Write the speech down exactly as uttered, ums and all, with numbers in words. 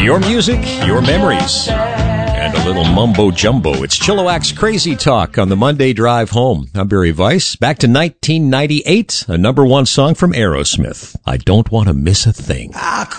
Your music, your memories, and a little mumbo-jumbo. It's Chilliwack's Crazy Talk on the Monday Drive Home. I'm Barry Weiss. Back to nineteen ninety-eight, a number one song from Aerosmith. I Don't Want to Miss a Thing. I